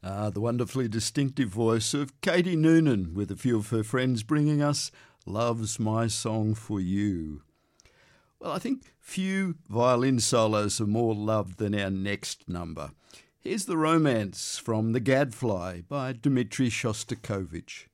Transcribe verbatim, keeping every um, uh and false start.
Ah, the wonderfully distinctive voice of Katie Noonan, with a few of her friends bringing us Love's My Song for You. Well, I think few violin solos are more loved than our next number. Here's The Romance from The Gadfly by Dmitri Shostakovich.